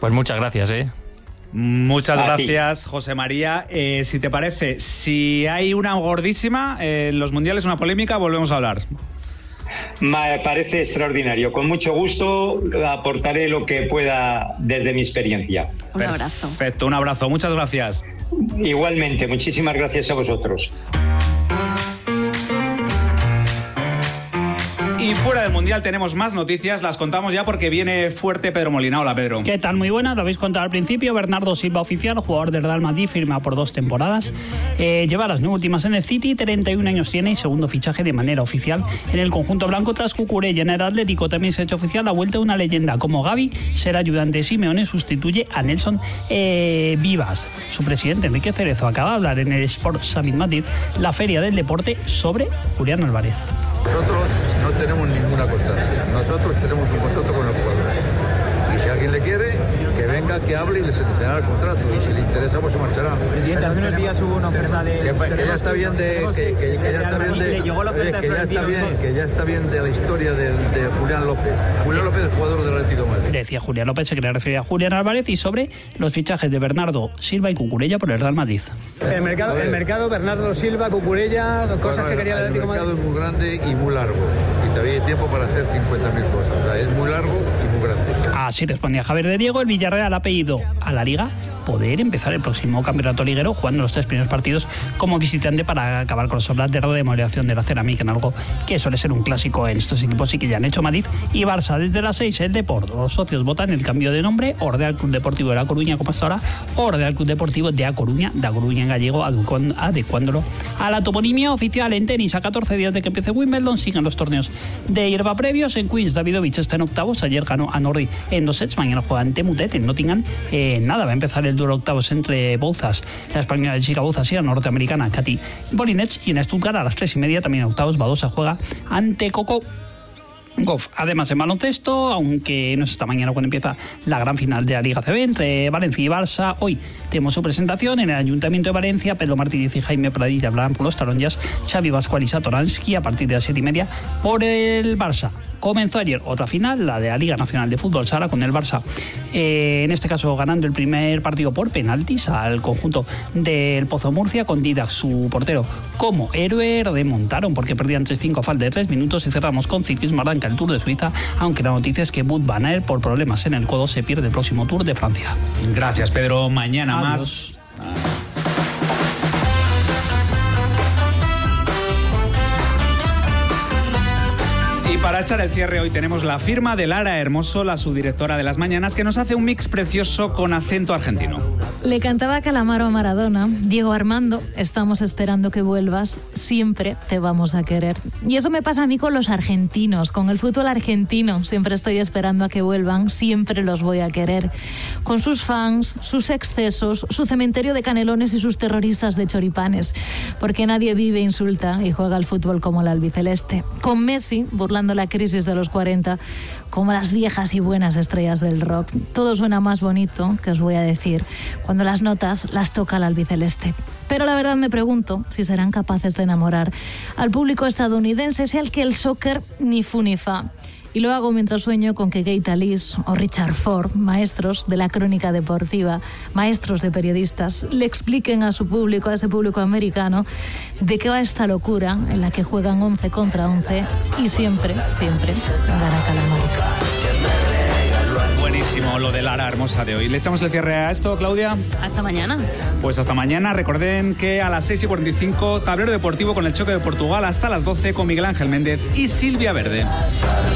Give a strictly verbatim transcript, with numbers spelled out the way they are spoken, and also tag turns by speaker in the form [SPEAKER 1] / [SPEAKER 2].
[SPEAKER 1] Pues muchas gracias, ¿eh?
[SPEAKER 2] Muchas
[SPEAKER 3] A
[SPEAKER 2] gracias, ti. José María. Eh, si te parece, si hay una gordísima eh, en los mundiales, una polémica, volvemos a hablar.
[SPEAKER 3] Me parece extraordinario. Con mucho gusto aportaré lo que pueda desde mi experiencia.
[SPEAKER 4] Un abrazo.
[SPEAKER 2] Perfecto, un abrazo. Muchas gracias.
[SPEAKER 3] Igualmente, muchísimas gracias a vosotros.
[SPEAKER 2] Y fuera del Mundial tenemos más noticias, las contamos ya porque viene fuerte Pedro Molina. Hola, Pedro.
[SPEAKER 5] ¿Qué tal? Muy buena, lo habéis contado al principio. Bernardo Silva oficial, jugador del Real Madrid, firma por dos temporadas. Eh, lleva las nueve últimas en el City, treinta y un años tiene y segundo fichaje de manera oficial en el conjunto blanco tras Cucurella. En el Atlético también se ha hecho oficial la vuelta de una leyenda como Gavi, será ayudante de Simeone, sustituye a Nelson eh, Vivas. Su presidente Enrique Cerezo acaba de hablar en el Sport Summit Madrid, la feria del deporte, sobre Julián Álvarez.
[SPEAKER 6] Nosotros no tenemos ninguna constancia. Nosotros tenemos un contrato con el jugador. Y si alguien le quiere, que venga, que hable y le seleccionará el contrato. Y si le interesa, pues se marchará.
[SPEAKER 7] Presidente, hace unos días hubo una oferta de...
[SPEAKER 6] Que, que ya está bien de... Que, que, que ya está bien de...
[SPEAKER 7] Llegó la oferta
[SPEAKER 6] que,
[SPEAKER 7] de
[SPEAKER 6] ya está bien, que ya está bien de la historia de, de Julián López. Julián López es jugador del Atlético de Madrid.
[SPEAKER 5] Decía Julián López, se quería referir a Julián Álvarez, y sobre los fichajes de Bernardo Silva y Cucurella por el Real Madrid.
[SPEAKER 7] El mercado, el mercado Bernardo Silva, Cucurella, cosas bueno, que quería el Atlético de Madrid.
[SPEAKER 6] El mercado es muy grande y muy largo. Y todavía hay tiempo para hacer cincuenta mil cosas. O sea, es muy largo y muy grande.
[SPEAKER 5] Así respondía Javier de Diego. El Villarreal ha pedido a la Liga poder empezar el próximo campeonato liguero jugando los tres primeros partidos como visitante para acabar con los obras de remodelación de la cerámica, en algo que suele ser un clásico en estos equipos y que ya han hecho Madrid y Barça. Desde las seis, el Deportivo. Los socios votan el cambio de nombre, o Real Club Deportivo de La Coruña, como hasta ahora, o Real Club Deportivo de A Coruña, de A Coruña en gallego, adecuándolo a la toponimia oficial. En tenis, a catorce días de que empiece Wimbledon, siguen los torneos de hierba previos. En Queens, Davidovich está en octavos, ayer ganó a Norrie en dos sets, mañana juega ante Mutet en Nottingham. Eh, nada, va a empezar el duelo octavos entre Bouzas, la española de Chica Bouzas, y la norteamericana Katy Bolinets. Y en Stuttgart a las tres y media, también octavos, Badosa juega ante Coco Gauff. Además, en baloncesto, aunque no es esta mañana cuando empieza la gran final de la Liga C B entre Valencia y Barça, hoy tenemos su presentación en el Ayuntamiento de Valencia. Pedro Martínez y Jaime Pradilla hablarán por los taronjas, Xavi Pascual y Satoransky a partir de las siete y media por el Barça. Comenzó ayer otra final, la de la Liga Nacional de Fútbol Sala, con el Barça, eh, en este caso ganando el primer partido por penaltis al conjunto del Pozo Murcia, con Didac, su portero, como héroe. Remontaron porque perdían tres cinco a falta de tres minutos. Y cerramos con ciclismo. Arranca el Tour de Suiza, aunque la noticia es que Wout van Aert, por problemas en el codo, se pierde el próximo Tour de Francia.
[SPEAKER 2] Gracias, Pedro. Mañana
[SPEAKER 5] Adiós.
[SPEAKER 2] más. Y para echar el cierre, hoy tenemos la firma de Lara Hermoso, la subdirectora de Las Mañanas, que nos hace un mix precioso con acento argentino.
[SPEAKER 8] Le cantaba Calamaro a Maradona: Diego Armando, estamos esperando que vuelvas, siempre te vamos a querer. Y eso me pasa a mí con los argentinos, con el fútbol argentino. Siempre estoy esperando a que vuelvan, siempre los voy a querer. Con sus fans, sus excesos, su cementerio de canelones y sus terroristas de choripanes. Porque nadie vive, insulta y juega al fútbol como el albiceleste. Con Messi, burlando la crisis de los cuarenta, como las viejas y buenas estrellas del rock. Todo suena más bonito, que os voy a decir, cuando las notas las toca el albiceleste. Pero la verdad me pregunto si serán capaces de enamorar al público estadounidense, sea el que el soccer ni fu ni fa. Y lo hago mientras sueño con que Gay Talís o Richard Ford, maestros de la crónica deportiva, maestros de periodistas, le expliquen a su público, a ese público americano, de qué va esta locura en la que juegan once contra once y siempre, siempre gana Calamaro.
[SPEAKER 2] Buenísimo lo de Lara Hermosa de hoy. ¿Le echamos el cierre a esto, Claudia?
[SPEAKER 4] Hasta mañana.
[SPEAKER 2] Pues hasta mañana. Recuerden que a las seis y cuarenta y cinco, tablero deportivo con el choque de Portugal, hasta las doce con Miguel Ángel Méndez y Silvia Verde.